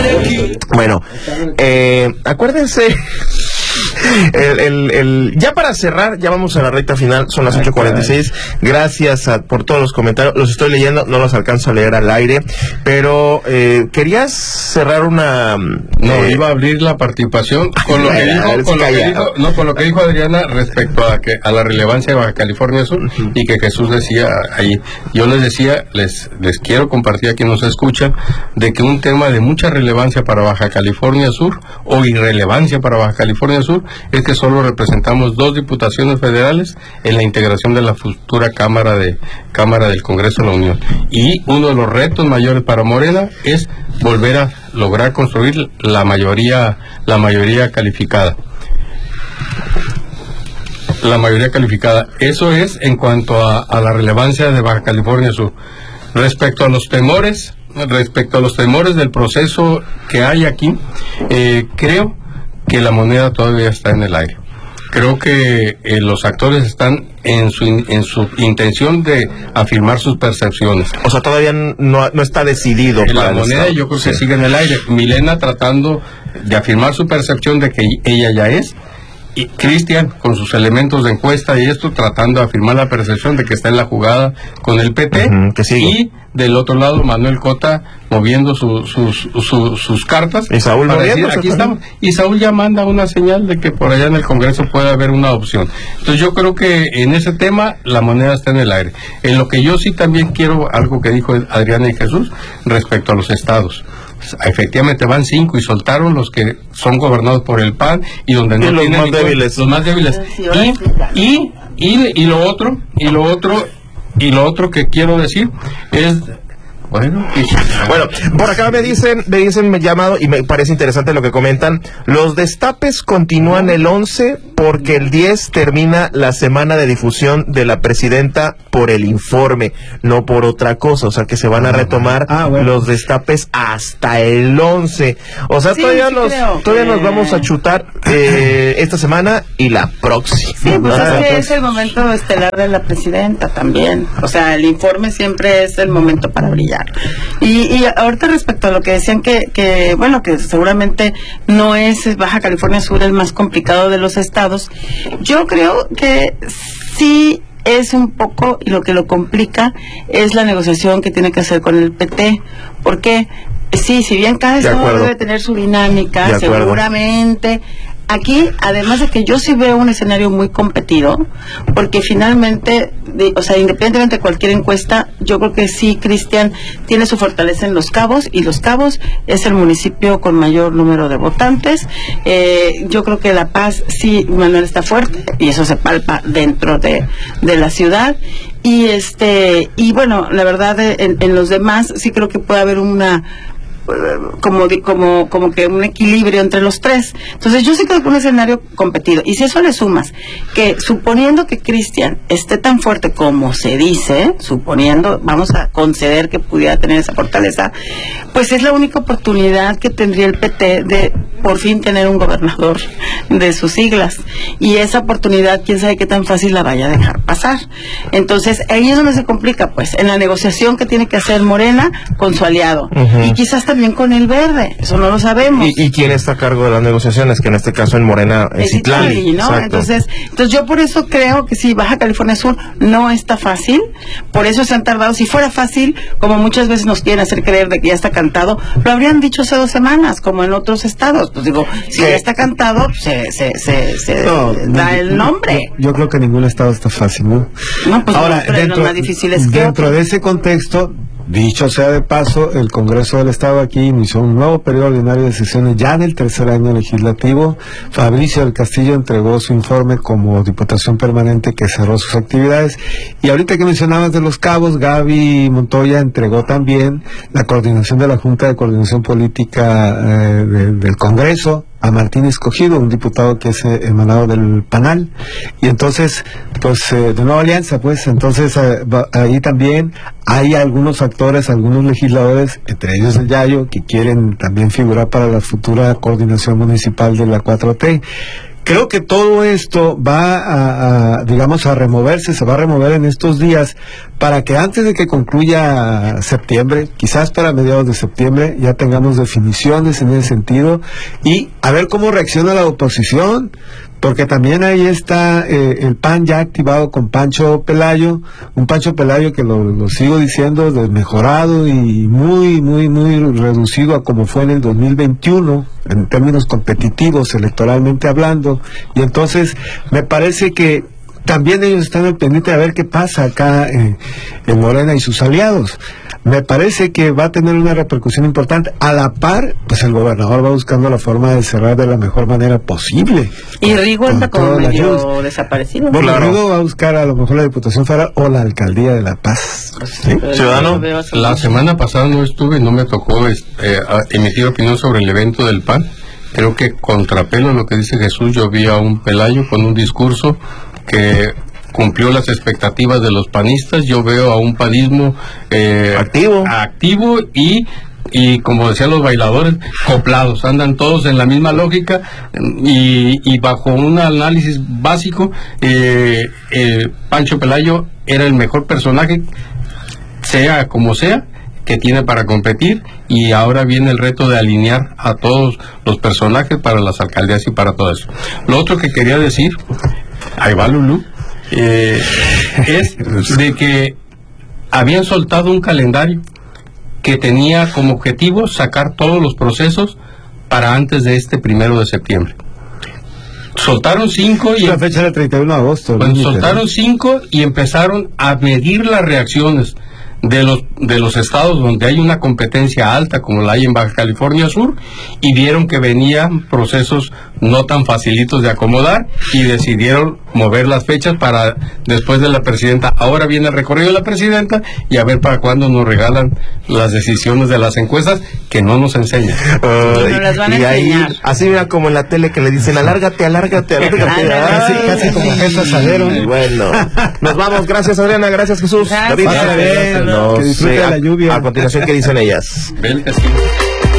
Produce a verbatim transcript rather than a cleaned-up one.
Bueno, eh, acuérdense, el, el, el, ya para cerrar, ya vamos a la recta final, son las ocho cuarenta y seis, gracias a, por todos los comentarios, los estoy leyendo, no los alcanzo a leer al aire, pero eh, querías cerrar una... No, eh, iba a abrir la participación con lo que dijo, con lo que dijo, no, con lo que dijo Adriana respecto a que a la relevancia de Baja California Sur, uh-huh. y que Jesús decía ahí, yo les decía, les, les quiero compartir a quien nos escucha, de que un tema de mucha relevancia para Baja California Sur, o irrelevancia para Baja California Sur, es que solo representamos dos diputaciones federales en la integración de la futura Cámara de Cámara del Congreso de la Unión. Y uno de los retos mayores para Morena es volver a lograr construir la mayoría, la mayoría calificada. La mayoría calificada. Eso es en cuanto a, a la relevancia de Baja California Sur. Respecto a los temores, respecto a los temores del proceso que hay aquí, eh, creo que la moneda todavía está en el aire. Creo que eh, los actores están en su en su intención de afirmar sus percepciones. O sea, todavía no, no está decidido. En la moneda yo creo que sí. Sigue en el aire. Milena tratando de afirmar su percepción de que ella ya es, y Cristian con sus elementos de encuesta y esto tratando de afirmar la percepción de que está en la jugada con el P T, uh-huh, que sigue. Y del otro lado Manuel Cota moviendo su, sus, su, sus cartas y Saúl para decir, aquí estamos, y Saúl ya manda una señal de que por allá en el Congreso puede haber una opción. Entonces yo creo que en ese tema la moneda está en el aire. En lo que yo sí también quiero, algo que dijo Adriana y Jesús respecto a los estados. Efectivamente van cinco y soltaron los que son gobernados por el P A N y donde no y los tienen más ningún, débiles los más débiles y, y, y, y lo otro y lo otro y lo otro que quiero decir es Bueno, bueno, por acá me dicen, me dicen me llamado y me parece interesante lo que comentan. Los destapes continúan el once porque el diez termina la semana de difusión de la presidenta por el informe, no por otra cosa. O sea que se van a retomar ah, bueno. los destapes hasta el once. O sea, sí, todavía sí nos creo. todavía nos vamos a chutar eh, esta semana y la próxima. Sí, pues es que es el momento estelar de la presidenta también. O sea, el informe siempre es el momento para brillar. Y, y ahorita respecto a lo que decían que, que, bueno, que seguramente no es Baja California Sur el más complicado de los estados, yo creo que sí es un poco, y lo que lo complica es la negociación que tiene que hacer con el P T. ¿Por qué? Sí, si bien cada estado debe tener su dinámica, seguramente... Aquí, además de que yo sí veo un escenario muy competido, porque finalmente, de, o sea, independientemente de cualquier encuesta, yo creo que sí, Cristian tiene su fortaleza en Los Cabos, y Los Cabos es el municipio con mayor número de votantes. Eh, yo creo que La Paz, sí, Manuel está fuerte, y eso se palpa dentro de, de la ciudad. Y este y bueno, la verdad, en, en los demás, sí creo que puede haber una... como como como que un equilibrio entre los tres. Entonces yo sí creo que un escenario competido, y si eso le sumas que suponiendo que Cristian esté tan fuerte como se dice, suponiendo, vamos a conceder que pudiera tener esa fortaleza, pues es la única oportunidad que tendría el P T de por fin tener un gobernador de sus siglas, y esa oportunidad quién sabe qué tan fácil la vaya a dejar pasar. Entonces ahí es donde se complica, pues en la negociación que tiene que hacer Morena con su aliado, uh-huh. y quizás también con el Verde, eso no lo sabemos. ¿Y, y quién está a cargo de las negociaciones? Que en este caso en Morena es Citlali, ¿no? Entonces, entonces yo por eso creo que sí, Baja California Sur no está fácil, por eso se han tardado. Si fuera fácil, como muchas veces nos quieren hacer creer de que ya está cantado, lo habrían dicho hace dos semanas, como en otros estados. Pues digo, si ya está cantado, se, se, se, se no, da no, el nombre. Yo, yo creo que ningún estado está fácil, ¿no? No, pues ahora, no, dentro, los más difíciles que dentro otros. de ese contexto, dicho sea de paso, el Congreso del Estado aquí inició un nuevo periodo ordinario de sesiones ya del tercer año legislativo. Fabricio del Castillo entregó su informe como diputación permanente que cerró sus actividades. Y ahorita que mencionabas de Los Cabos, Gaby Montoya entregó también la coordinación de la Junta de Coordinación Política eh, de, del Congreso a Martín Escogido, un diputado que es eh, emanado del PANAL, y entonces, pues, eh, de Nueva Alianza, pues, entonces, eh, va, ahí también hay algunos actores, algunos legisladores, entre ellos el Yayo, que quieren también figurar para la futura coordinación municipal de la cuatro T. creo que todo esto va a, a, digamos, a removerse, se va a remover en estos días para que antes de que concluya septiembre, quizás para mediados de septiembre, ya tengamos definiciones en ese sentido y a ver cómo reacciona la oposición, porque también ahí está eh, el P A N ya activado con Pancho Pelayo, un Pancho Pelayo que lo, lo sigo diciendo, desmejorado y muy, muy, muy reducido a como fue en el dos mil veintiuno, en términos competitivos, electoralmente hablando, y entonces me parece que también ellos están al pendiente de ver qué pasa acá eh, en Morena y sus aliados. Me parece que va a tener una repercusión importante. A la par, pues el gobernador va buscando la forma de cerrar de la mejor manera posible. Y Rigo anda como medio desaparecido. Bueno, claro. Rigo va a buscar a lo mejor la Diputación Federal o la Alcaldía de La Paz. ¿Sí? Ciudadano, la semana pasada no estuve, no me tocó eh, emitir opinión sobre el evento del P A N. Creo que contrapelo lo que dice Jesús. Yo vi a un Pelayo con un discurso que cumplió las expectativas de los panistas. Yo veo a un panismo eh, activo activo y y como decían los bailadores, coplados, andan todos en la misma lógica y, y bajo un análisis básico. eh, eh, Pancho Pelayo era el mejor personaje, sea como sea, que tiene para competir, y ahora viene el reto de alinear a todos los personajes para las alcaldías y para todo eso. Lo otro que quería decir, ahí va Lulú, eh, es de que habían soltado un calendario que tenía como objetivo sacar todos los procesos para antes de este primero de septiembre. Soltaron cinco y... La fecha del treinta y uno de agosto. Pues soltaron cinco y empezaron a medir las reacciones de los de los estados donde hay una competencia alta, como la hay en Baja California Sur, y vieron que venían procesos no tan facilitos de acomodar y decidieron mover las fechas para después de la presidenta. Ahora viene el recorrido de la presidenta y a ver para cuándo nos regalan las decisiones de las encuestas que no nos enseñan. Uh, y, las van a y ahí, enseñar. así mira como en la tele que le dicen alárgate, alárgate, alárgate. Casi, casi como Jesús Asadero. Bueno, nos vamos. Gracias, Adriana. Gracias, Jesús. Gracias. David, Pásale bien. no Que disfrute sé, de la lluvia. A, a continuación, ¿qué dicen ellas? Ven,